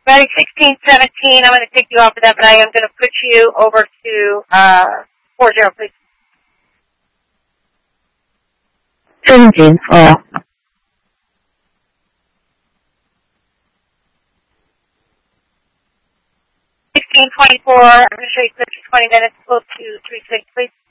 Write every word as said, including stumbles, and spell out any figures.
Ready, sixteen seventeen. I'm going to take you off of that, but I am going to put you over to uh, four zero, please. seventeen, oh. sixteen twenty-four. I'm going to show you fifty, twenty minutes. Close to three six, please.